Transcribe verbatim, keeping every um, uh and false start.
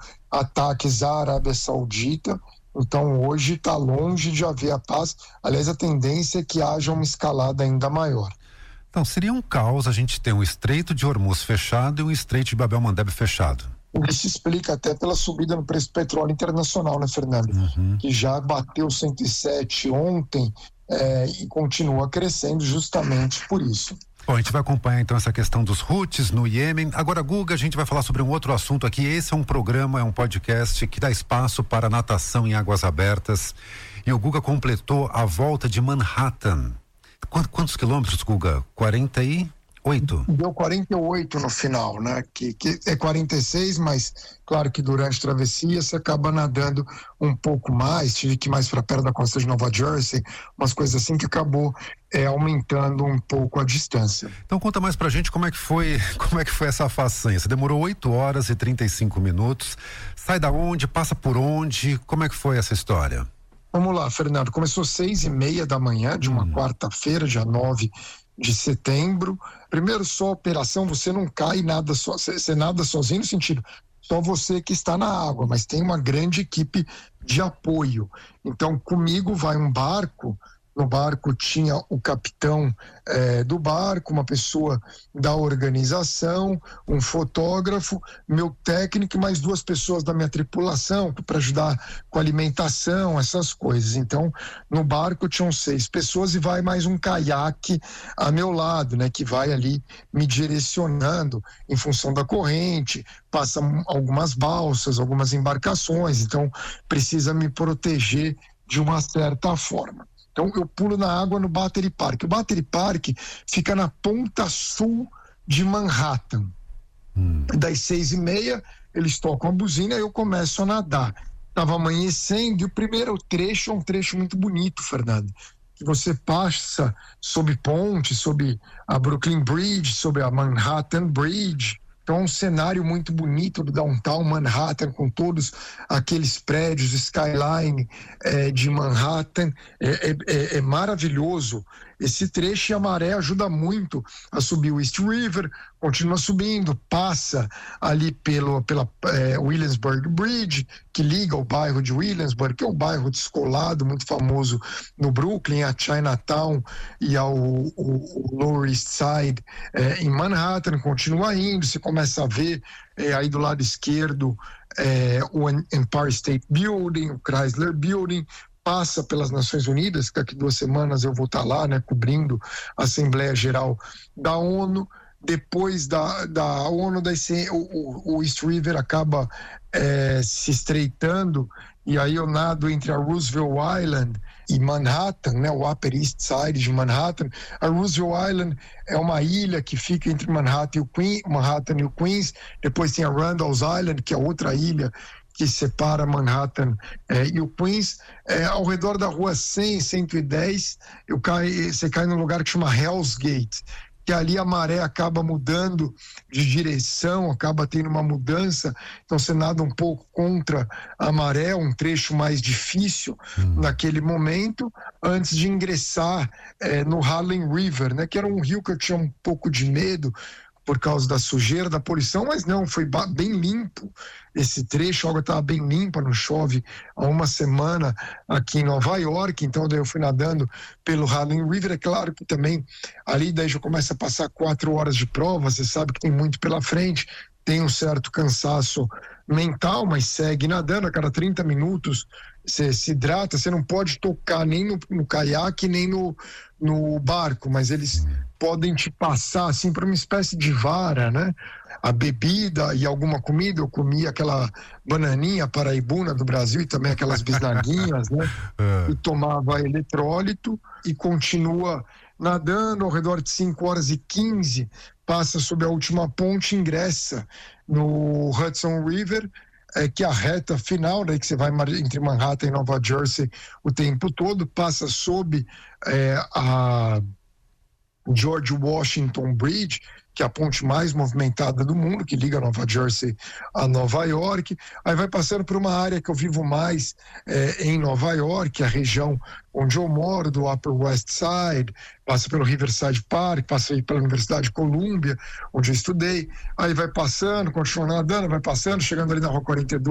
ataques à Arábia Saudita. Então hoje está longe de haver a paz. Aliás, a tendência é que haja uma escalada ainda maior. Então seria um caos a gente ter um Estreito de Hormuz fechado e um Estreito de Bab el-Mandeb fechado. Isso explica até pela subida no preço do petróleo internacional, né, Fernando? Uhum. Que já bateu cento e sete ontem é, e continua crescendo justamente por isso. Bom, a gente vai acompanhar então essa questão dos Houthis no Iêmen. Agora, Guga, a gente vai falar sobre um outro assunto aqui. Esse é um programa, é um podcast que dá espaço para natação em águas abertas. E o Guga completou a volta de Manhattan. Quantos, quantos quilômetros, Guga? quarenta e oito? Deu quarenta e oito no final, né? Que, que é quarenta e seis, mas claro que durante a travessia você acaba nadando um pouco mais, tive que ir mais para perto da costa de Nova Jersey, umas coisas assim que acabou é, aumentando um pouco a distância. Então conta mais pra gente como é que foi, como é que foi essa façanha. Você demorou oito horas e trinta e cinco minutos, sai da onde, passa por onde, como é que foi essa história? Vamos lá, Fernando, começou seis e meia da manhã de uma hum. quarta-feira, dia nove de setembro. Primeiro, só operação, você não cai nada só, você nada sozinho no sentido, só você que está na água, mas tem uma grande equipe de apoio. Então, comigo vai um barco. No barco tinha o capitão eh, do barco, uma pessoa da organização, um fotógrafo, meu técnico e mais duas pessoas da minha tripulação para ajudar com a alimentação, essas coisas. Então, no barco tinham seis pessoas e vai mais um caiaque a meu lado, né, que vai ali me direcionando em função da corrente, passa algumas balsas, algumas embarcações, então precisa me proteger de uma certa forma. Então eu pulo na água no Battery Park. O Battery Park fica na ponta sul de Manhattan. Hum. Das seis e meia, eles tocam a buzina e eu começo a nadar. Estava amanhecendo e o primeiro trecho é um trecho muito bonito, Fernando. Que você passa sob ponte, sob a Brooklyn Bridge, sob a Manhattan Bridge. Então é um cenário muito bonito do downtown Manhattan, com todos aqueles prédios, skyline é, de Manhattan, é, é, é maravilhoso esse trecho, e a maré ajuda muito a subir o East River, continua subindo, passa ali pelo, pela é, Williamsburg Bridge, que liga o bairro de Williamsburg, que é um bairro descolado, muito famoso no Brooklyn, a Chinatown e ao o, o Lower East Side é, em Manhattan, continua indo, você começa a ver é, aí do lado esquerdo é, o Empire State Building, o Chrysler Building, passa pelas Nações Unidas, que daqui duas semanas eu vou estar lá, né, cobrindo a Assembleia Geral da ONU. Depois da, da ONU, da, o, o East River acaba é, se estreitando, e aí eu nado entre a Roosevelt Island e Manhattan, né, o Upper East Side de Manhattan. A Roosevelt Island é uma ilha que fica entre Manhattan e o Queens, Manhattan e o Queens. Depois tem a Randall's Island, que é outra ilha que separa Manhattan eh, e o Queens. Eh, ao redor da rua cem, cento e dez, eu cai, você cai num lugar que chama Hell's Gate, que ali a maré acaba mudando de direção, acaba tendo uma mudança, então você nada um pouco contra a maré, um trecho mais difícil hum. naquele momento, antes de ingressar eh, no Harlem River, né, que era um rio que eu tinha um pouco de medo, por causa da sujeira, da poluição, mas não, foi bem limpo esse trecho, a água estava bem limpa, não chove há uma semana aqui em Nova York, então daí eu fui nadando pelo Harlem River. É claro que também ali daí já começa a passar quatro horas de prova, você sabe que tem muito pela frente, tem um certo cansaço mental, mas segue nadando. A cada trinta minutos você se hidrata, você não pode tocar nem no, no caiaque, nem no, no barco, mas eles podem te passar assim para uma espécie de vara, né? A bebida e alguma comida, eu comi aquela bananinha paraibuna do Brasil e também aquelas bisnaguinhas, né? E tomava eletrólito e continua nadando ao redor de cinco horas e quinze, passa sob a última ponte, ingressa no Hudson River, é, que é a reta final, né, que você vai entre Manhattan e Nova Jersey o tempo todo, passa sob é, a George Washington Bridge, que é a ponte mais movimentada do mundo, que liga Nova Jersey a Nova York. Aí vai passando por uma área que eu vivo mais é, em Nova York, a região onde eu moro, do Upper West Side, passa pelo Riverside Park, passa aí pela Universidade de Columbia, onde eu estudei. Aí vai passando, continua nadando, vai passando, chegando ali na Rua quarenta e dois,